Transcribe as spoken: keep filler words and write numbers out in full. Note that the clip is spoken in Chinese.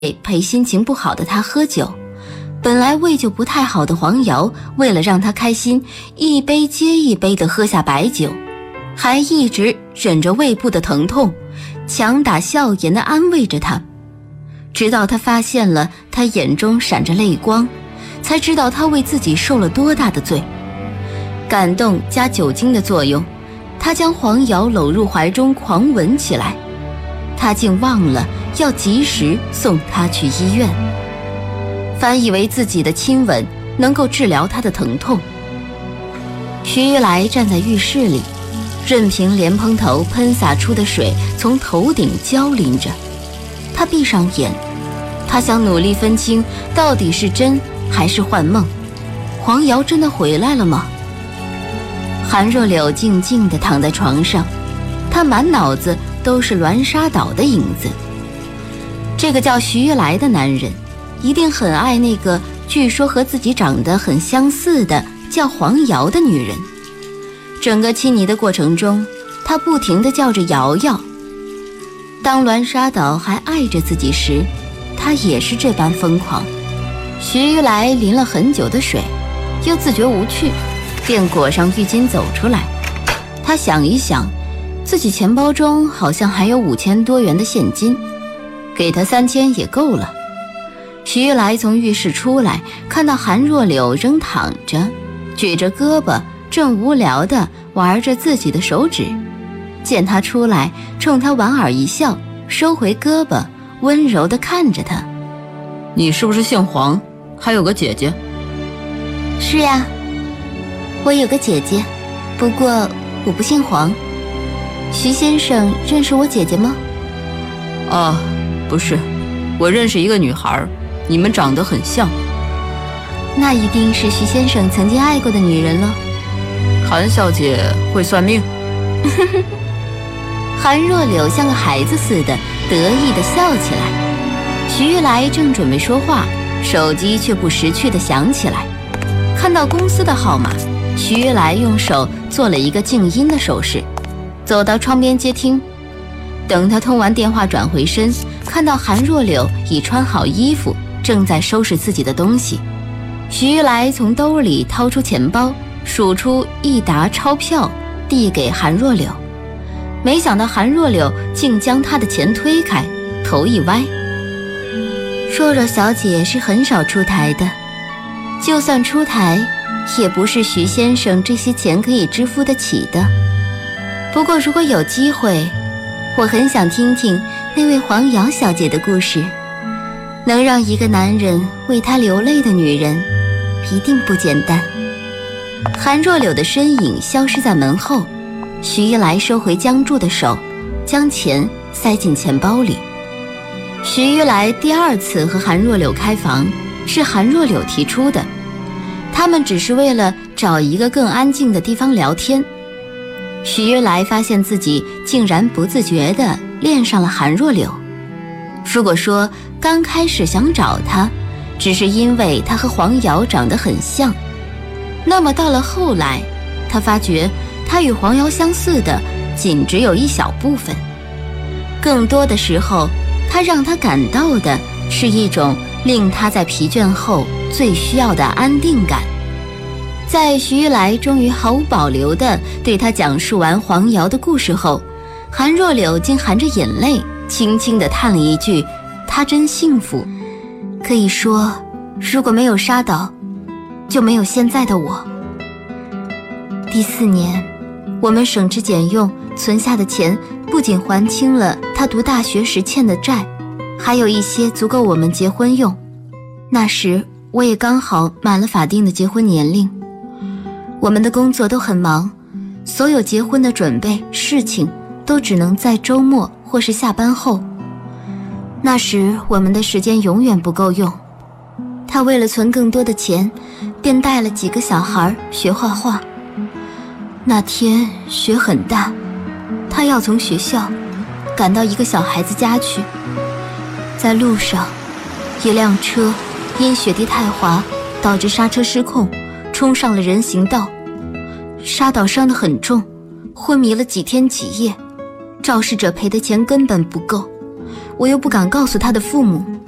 陪心情不好的他喝酒。本来胃就不太好的黄瑶，为了让他开心，一杯接一杯地喝下白酒，还一直忍着胃部的疼痛，强打笑颜地安慰着他。直到他发现了他眼中闪着泪光，才知道他为自己受了多大的罪。感动加酒精的作用，他将黄瑶搂入怀中狂吻起来。他竟忘了要及时送他去医院，反以为自己的亲吻能够治疗他的疼痛。徐玉来站在浴室里，任凭莲蓬头喷洒出的水从头顶浇淋着。他闭上眼，他想努力分清到底是真还是幻梦。黄瑶真的回来了吗？韩若柳静静地躺在床上，她满脑子都是栾沙岛的影子。这个叫徐玉来的男人一定很爱那个据说和自己长得很相似的叫黄瑶的女人。整个亲昵的过程中，他不停地叫着瑶瑶。当栾沙岛还爱着自己时，他也是这般疯狂。徐玉来淋了很久的水，又自觉无趣，便裹上浴巾走出来。他想一想，自己钱包中好像还有五千多元的现金，给他三千也够了。徐玉来从浴室出来，看到韩若柳仍躺着，举着胳膊，正无聊地玩着自己的手指。见他出来，冲他莞尔一笑，收回胳膊，温柔地看着他。 你是不是姓黄，还有个姐姐？ 是呀，我有个姐姐，不过我不姓黄。徐先生认识我姐姐吗？ 啊，不是，我认识一个女孩，你们长得很像。 那一定是徐先生曾经爱过的女人了。 韩小姐会算命？ 韩若柳像个孩子似的得意地笑起来。徐玉来正准备说话，手机却不识趣地响起来。看到公司的号码，徐玉来用手做了一个静音的手势，走到窗边接听。等他通完电话转回身，看到韩若柳已穿好衣服，正在收拾自己的东西。徐玉来从兜里掏出钱包，数出一沓钞票，递给韩若柳。没想到韩若柳竟将他的钱推开，头一歪。若若小姐是很少出台的，就算出台，也不是徐先生这些钱可以支付得起的。不过如果有机会，我很想听听那位黄瑶小姐的故事。能让一个男人为她流泪的女人，一定不简单。韩若柳的身影消失在门后，徐一来收回僵住的手，将钱塞进钱包里。徐一来第二次和韩若柳开房，是韩若柳提出的。他们只是为了找一个更安静的地方聊天。徐一来发现自己竟然不自觉地恋上了韩若柳。如果说刚开始想找他，只是因为他和黄瑶长得很像，那么到了后来，他发觉他与黄瑶相似的仅只有一小部分。更多的时候，他让他感到的是一种令他在疲倦后最需要的安定感。在徐一来终于毫无保留地对他讲述完黄瑶的故事后，韩若柳竟含着眼泪轻轻地叹了一句，他真幸福。可以说，如果没有沙岛，就没有现在的我。第四年，我们省吃俭用存下的钱，不仅还清了他读大学时欠的债，还有一些足够我们结婚用。那时我也刚好满了法定的结婚年龄。我们的工作都很忙，所有结婚的准备事情都只能在周末或是下班后。那时我们的时间永远不够用。他为了存更多的钱，便带了几个小孩学画画。那天雪很大，他要从学校赶到一个小孩子家去。在路上，一辆车因雪地太滑，导致刹车失控，冲上了人行道。沙岛伤得很重，昏迷了几天几夜，肇事者赔的钱根本不够，我又不敢告诉他的父母。